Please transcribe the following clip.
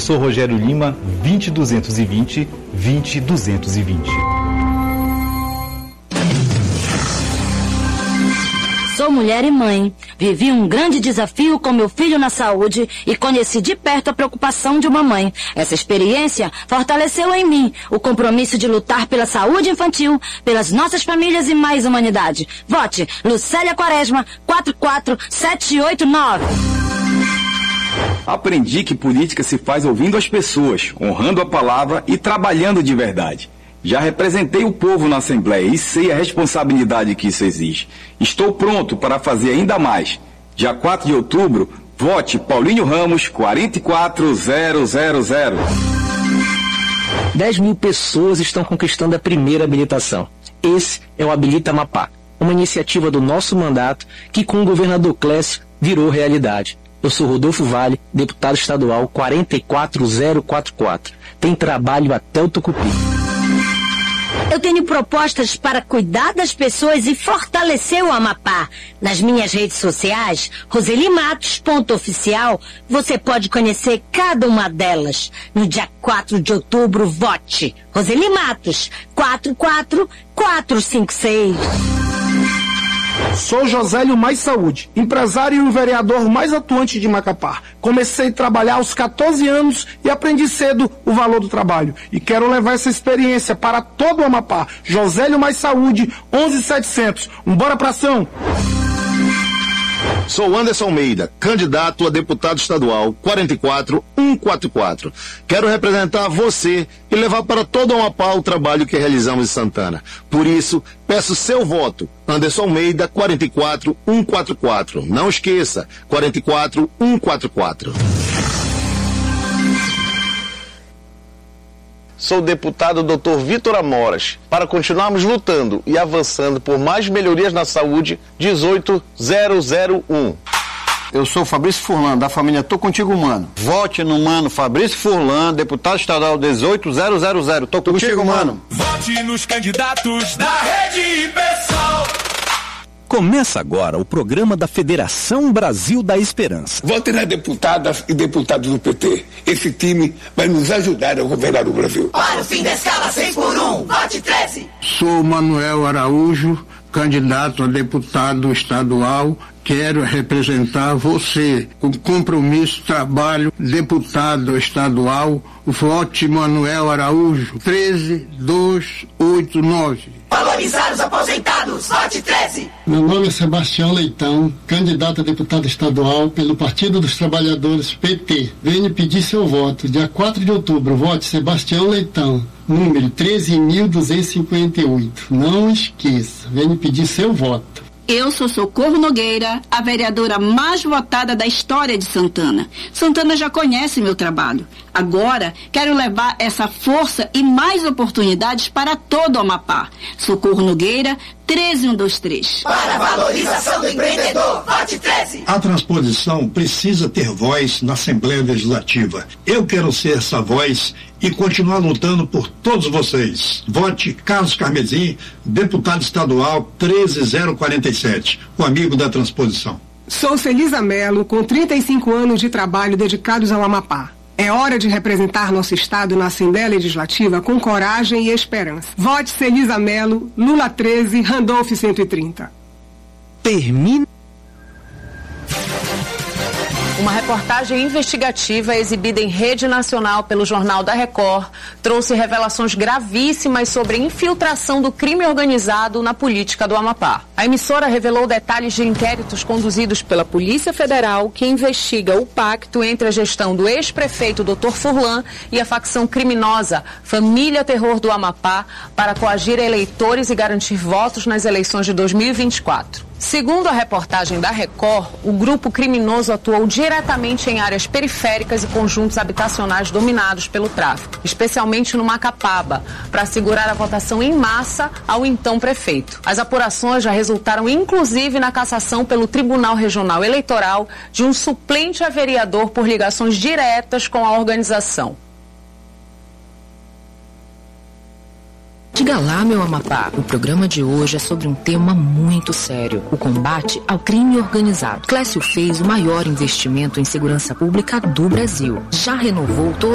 Sou Rogério Lima, 20220, 20220. Sou mulher e mãe. Vivi um grande desafio com meu filho na saúde e conheci de perto a preocupação de uma mãe. Essa experiência fortaleceu em mim o compromisso de lutar pela saúde infantil, pelas nossas famílias e mais humanidade. Vote Lucélia Quaresma, 44789. Aprendi que política se faz ouvindo as pessoas, honrando a palavra e trabalhando de verdade. Já representei o povo na Assembleia e sei a responsabilidade que isso exige. Estou pronto para fazer ainda mais. Dia 4 de outubro, vote Paulinho Ramos, 44000. 10 mil pessoas estão conquistando a primeira habilitação. Esse é o Habilita Amapá, uma iniciativa do nosso mandato que com o governador Clécio virou realidade. Eu sou Rodolfo Vale, deputado estadual 44044. Tem trabalho até o Tucupi. Eu tenho propostas para cuidar das pessoas e fortalecer o Amapá. Nas minhas redes sociais, roselimatos.oficial, você pode conhecer cada uma delas. No dia 4 de outubro, vote Roseli Matos, 44456. Sou Josélio Mais Saúde, empresário e o vereador mais atuante de Macapá. Comecei a trabalhar aos 14 anos e aprendi cedo o valor do trabalho. E quero levar essa experiência para todo o Amapá. Josélio Mais Saúde, 11700. Bora pra ação! Sou Anderson Almeida, candidato a deputado estadual 44144. Quero representar você e levar para todo o Amapá o trabalho que realizamos em Santana. Por isso, peço seu voto. Anderson Almeida, 44144. Não esqueça, 44144. Sou o deputado Dr. Vitor Amoras. Para continuarmos lutando e avançando por mais melhorias na saúde, 18001. Eu sou Fabrício Furlan, da família Tô Contigo Mano. Vote no mano Fabrício Furlan, deputado estadual 18000. Tô contigo, mano. Vote nos candidatos da Rede Pessoal. Começa agora o programa da Federação Brasil da Esperança. Vote nas deputadas e deputados do PT. Esse time vai nos ajudar a governar o Brasil. Para o fim da escala 6x1, vote 13. Sou Manuel Araújo, candidato a deputado estadual. Quero representar você. Com compromisso, trabalho, deputado estadual. Vote Manuel Araújo, 13289. Valorizar os aposentados, vote 13. Meu nome é Sebastião Leitão, candidato a deputado estadual pelo Partido dos Trabalhadores, PT. Venho pedir seu voto. Dia 4 de outubro, vote Sebastião Leitão, número 13.258. Não esqueça, venho pedir seu voto. Eu sou Socorro Nogueira, a vereadora mais votada da história de Santana. Santana já conhece meu trabalho. Agora, quero levar essa força e mais oportunidades para todo o Amapá. Socorro Nogueira, 13123. Para a valorização do empreendedor, vote 13. A transposição precisa ter voz na Assembleia Legislativa. Eu quero ser essa voz e continuar lutando por todos vocês. Vote Carlos Carmesim, deputado estadual 13047, o amigo da transposição. Sou Celisa Melo, com 35 anos de trabalho dedicados ao Amapá. É hora de representar nosso estado na Assembleia Legislativa com coragem e esperança. Vote Celisa Melo, Lula 13, Randolph 130. Termina. Uma reportagem investigativa exibida em rede nacional pelo Jornal da Record trouxe revelações gravíssimas sobre a infiltração do crime organizado na política do Amapá. A emissora revelou detalhes de inquéritos conduzidos pela Polícia Federal que investiga o pacto entre a gestão do ex-prefeito Dr. Furlan e a facção criminosa Família Terror do Amapá para coagir eleitores e garantir votos nas eleições de 2024. Segundo a reportagem da Record, o grupo criminoso atuou diretamente em áreas periféricas e conjuntos habitacionais dominados pelo tráfico, especialmente no Macapaba, para assegurar a votação em massa ao então prefeito. As apurações já resultaram inclusive na cassação pelo Tribunal Regional Eleitoral de um suplente a vereador por ligações diretas com a organização. Diga lá, meu Amapá. O programa de hoje é sobre um tema muito sério: o combate ao crime organizado. Clécio fez o maior investimento em segurança pública do Brasil. Já renovou todo